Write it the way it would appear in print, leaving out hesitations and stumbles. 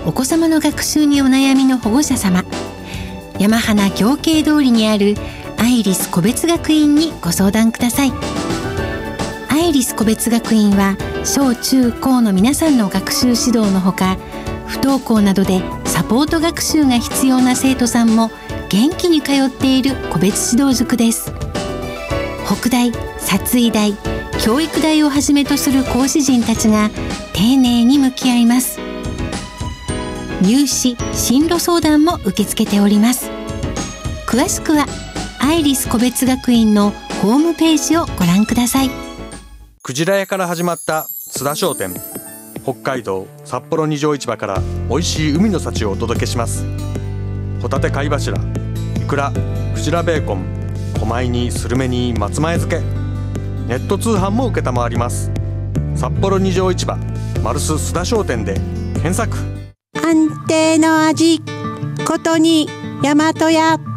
お子様の学習にお悩みの保護者様、山花行慶通りにあるアイリス個別学院にご相談ください。アイリス個別学院は小中高の皆さんの学習指導のほか、不登校などでサポート学習が必要な生徒さんも元気に通っている個別指導塾です。北大、殺医大、教育大をはじめとする講師陣たちが丁寧に向き合います。入試・進路相談も受け付けております。詳しくはアイリス個別学院のホームページをご覧ください。 クジラ屋から始まった津田商店。北海道札幌二条市場から美味しい海の幸をお届けします。ホタテ貝柱、イクラ、クジラベーコン、狛犬にスルメに松前漬け。ネット通販も承ります。札幌二条市場マルス津田商店で検索。 安定の味、ことに大和屋。